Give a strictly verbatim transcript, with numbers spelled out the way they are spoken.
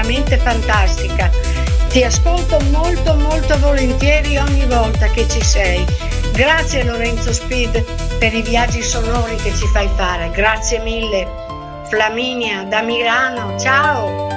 veramente fantastica. Ti ascolto molto molto volentieri ogni volta che ci sei. Grazie Lorenzo Speed per i viaggi sonori che ci fai fare, grazie mille. Flaminia da Milano, ciao!